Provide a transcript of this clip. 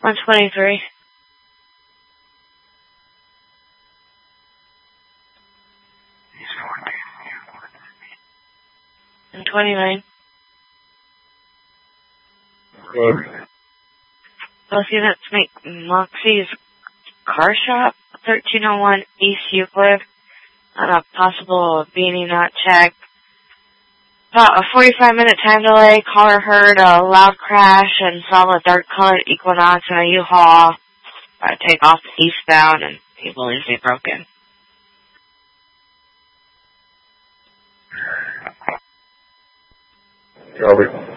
123. And 29. Both units make Moxie's car shop, 1301 East Euclid, on a possible beanie knot check. About a 45-minute time delay, caller heard a loud crash and saw a dark-colored Equinox and a U-Haul take off eastbound, and he believes they broke in. Copy.